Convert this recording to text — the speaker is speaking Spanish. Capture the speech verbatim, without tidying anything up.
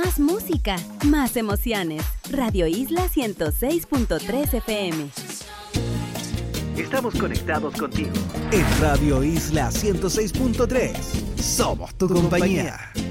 Más música, más emociones. Radio Isla ciento seis punto tres F M. Estamos conectados contigo. En Radio Isla ciento seis punto tres. Somos tu compañía.